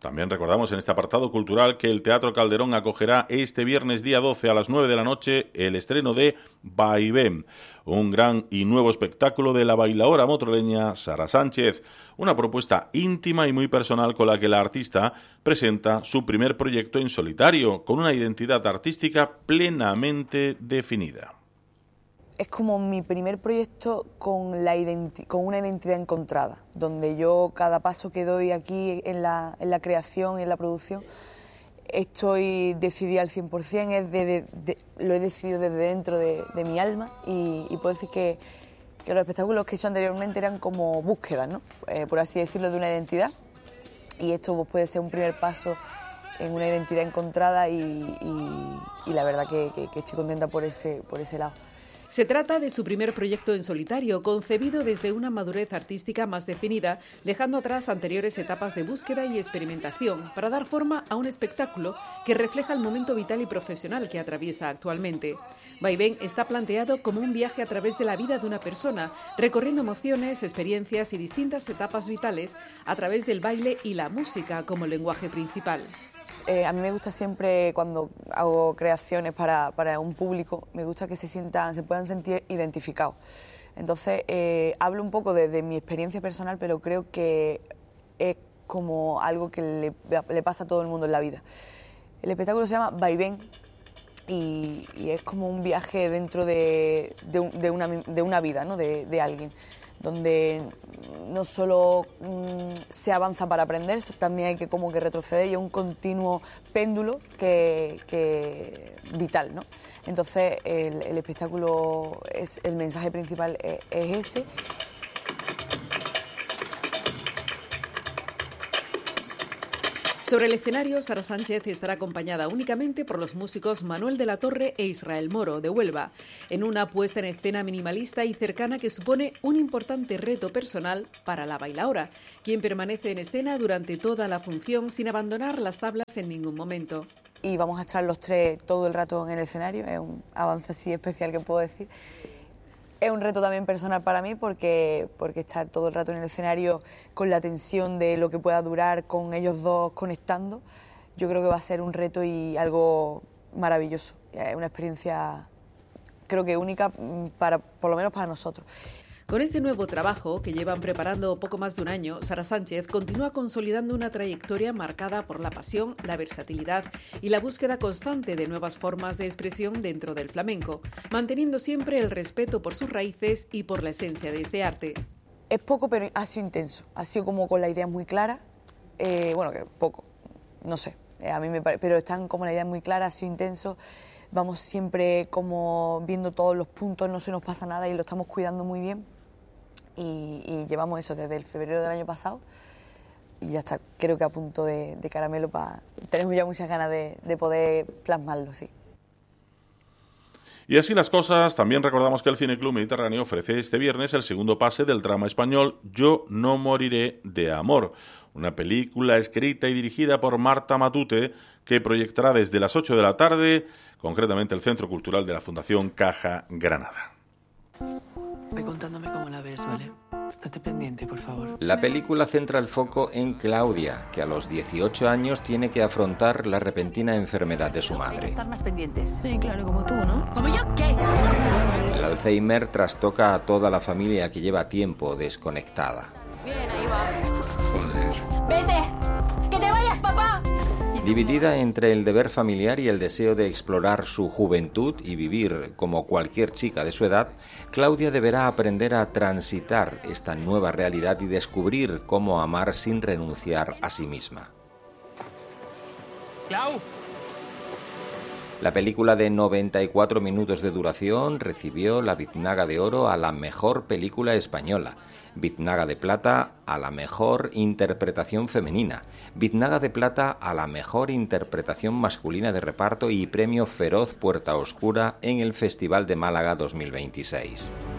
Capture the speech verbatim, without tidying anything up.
También recordamos en este apartado cultural que el Teatro Calderón acogerá este viernes día doce a las nueve de la noche el estreno de Vaivén, un gran y nuevo espectáculo de la bailaora motroleña Sara Sánchez, una propuesta íntima y muy personal con la que la artista presenta su primer proyecto en solitario, con una identidad artística plenamente definida. Es como mi primer proyecto con, la identi- con una identidad encontrada, donde yo cada paso que doy aquí en la, en la creación, en la producción, estoy decidida al cien por cien, es de, de, de, lo he decidido desde dentro de, de mi alma y, y puedo decir que, que los espectáculos que he hecho anteriormente eran como búsquedas, ¿no? Eh, por así decirlo, de una identidad, y esto pues, puede ser un primer paso en una identidad encontrada y, y, y la verdad que, que, que estoy contenta por ese, por ese lado. Se trata de su primer proyecto en solitario, concebido desde una madurez artística más definida, dejando atrás anteriores etapas de búsqueda y experimentación, para dar forma a un espectáculo que refleja el momento vital y profesional que atraviesa actualmente. Vaivén está planteado como un viaje a través de la vida de una persona, recorriendo emociones, experiencias y distintas etapas vitales a través del baile y la música como lenguaje principal. Eh, a mí me gusta siempre, cuando hago creaciones para, para un público, me gusta que se sientan, se puedan sentir identificados. Entonces, eh, hablo un poco de, de mi experiencia personal, pero creo que es como algo que le, le pasa a todo el mundo en la vida. El espectáculo se llama Vaivén y, y es como un viaje dentro de, de, un, de, una, de una vida, ¿no? de, de alguien, donde no solo mmm, se avanza para aprender, también hay que como que retroceder y es un continuo péndulo que, que vital, ¿no? Entonces el, el espectáculo, es, el mensaje principal es, es ese. Sobre el escenario, Sara Sánchez estará acompañada únicamente por los músicos Manuel de la Torre e Israel Moro, de Huelva, en una puesta en escena minimalista y cercana que supone un importante reto personal para la bailaora, quien permanece en escena durante toda la función sin abandonar las tablas en ningún momento. Y vamos a estar los tres todo el rato en el escenario, es un avance así especial que puedo decir. Es un reto también personal para mí porque, porque estar todo el rato en el escenario con la tensión de lo que pueda durar, con ellos dos conectando, yo creo que va a ser un reto y algo maravilloso. Es una experiencia, creo que única, para, por lo menos para nosotros. Con este nuevo trabajo, que llevan preparando poco más de un año, Sara Sánchez continúa consolidando una trayectoria marcada por la pasión, la versatilidad y la búsqueda constante de nuevas formas de expresión dentro del flamenco, manteniendo siempre el respeto por sus raíces y por la esencia de este arte. Es poco, pero ha sido intenso. Ha sido como con la idea muy clara. Eh, bueno, que poco, no sé, eh, a mí me parece, pero están como la idea muy clara, ha sido intenso. Vamos siempre como viendo todos los puntos, no se nos pasa nada y lo estamos cuidando muy bien. Y, y llevamos eso desde el febrero del año pasado y ya está, creo que a punto de, de caramelo. Para tenemos ya muchas ganas de, de poder plasmarlo, sí. Y así las cosas, también recordamos que el Cineclub Mediterráneo ofrece este viernes el segundo pase del drama español Yo no moriré de amor, una película escrita y dirigida por Marta Matute que proyectará desde las ocho de la tarde, concretamente el Centro Cultural de la Fundación Caja Granada. Ve contándome cómo la ves, ¿vale? Estate pendiente, por favor. La película centra el foco en Claudia, que a los dieciocho años tiene que afrontar la repentina enfermedad de su madre. Hay que estar más pendientes. Sí, claro, como tú, ¿no? ¿Como yo qué? El Alzheimer trastoca a toda la familia que lleva tiempo desconectada. Bien, ahí va. Joder. ¡Vete! ¡Que te vayas, papá! Dividida entre el deber familiar y el deseo de explorar su juventud y vivir como cualquier chica de su edad, Claudia deberá aprender a transitar esta nueva realidad y descubrir cómo amar sin renunciar a sí misma. ¡Clau! La película de noventa y cuatro minutos de duración recibió la Biznaga de Oro a la mejor película española, Biznaga de Plata a la mejor interpretación femenina, Biznaga de Plata a la mejor interpretación masculina de reparto y premio Feroz Puerta Oscura en el Festival de Málaga dos mil veintiséis.